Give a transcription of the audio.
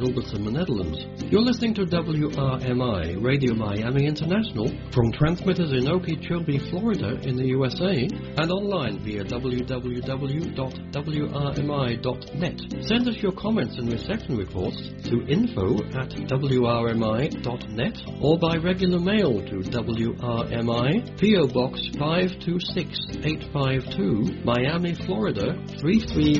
Hilversum, Netherlands. You're listening to WRMI, Radio Miami International, from transmitters in Okeechobee, Florida in the USA, and online via www.wrmi.net. Send us your comments and reception reports to info@wrmi.net or by regular mail to WRMI, P.O. Box 526852, Miami, Florida 331